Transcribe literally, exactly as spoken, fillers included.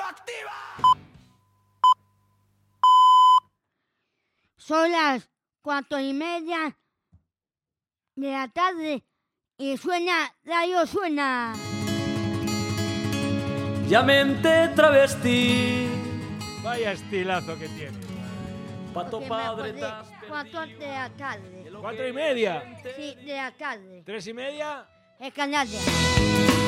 ¡Activa! Son las cuatro y media de la tarde y suena, Radio Suena. Ya mente travesti. Vaya estilazo que tiene. Pato Porque me padre acordé, tas cuatro de la tarde. Cuatro y media. Sí, de la tarde. Tres y media. Es Canarias.